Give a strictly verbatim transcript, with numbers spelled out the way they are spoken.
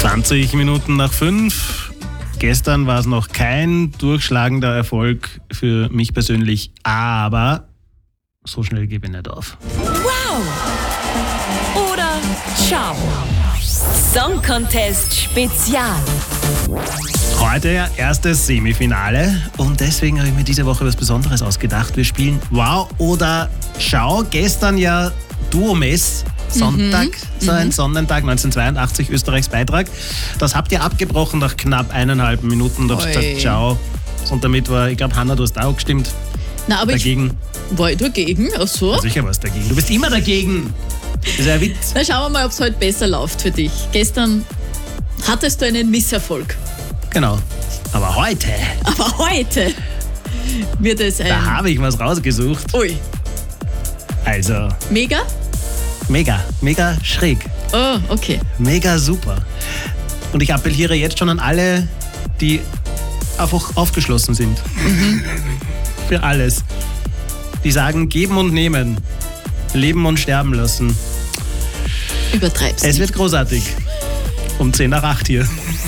zwanzig Minuten nach fünf. Gestern war es noch kein durchschlagender Erfolg für mich persönlich, aber so schnell gebe ich nicht auf. Wow! Oder ciao! Song Contest Spezial. Heute ja erstes Semifinale und deswegen habe ich mir diese Woche was Besonderes ausgedacht. Wir spielen Wow oder Schau. Gestern ja Duo-Mess. Sonntag, mhm. so ein Sonnentag, neunzehnhundertzweiundachtzig, Österreichs Beitrag. Das habt ihr abgebrochen nach knapp eineinhalb Minuten. Da habt ihr gesagt, ciao. Und damit war, ich glaube, Hanna, du hast auch gestimmt. Na, aber dagegen. Ich war ich dagegen? Ach so? Ja, sicher warst du dagegen. Du bist immer dagegen. Das ist ein Witz. Na, schauen wir mal, ob es heute besser läuft für dich. Gestern hattest du einen Misserfolg. Genau. Aber heute. Aber heute wird es ein... Da habe ich was rausgesucht. Ui. Also. Mega? Mega, mega schräg. Oh, okay. Mega super. Und ich appelliere jetzt schon an alle, die einfach aufgeschlossen sind. Mhm. Für alles. Die sagen, geben und nehmen. Leben und sterben lassen. Übertreibst. Es wird großartig. Um zehn nach acht hier.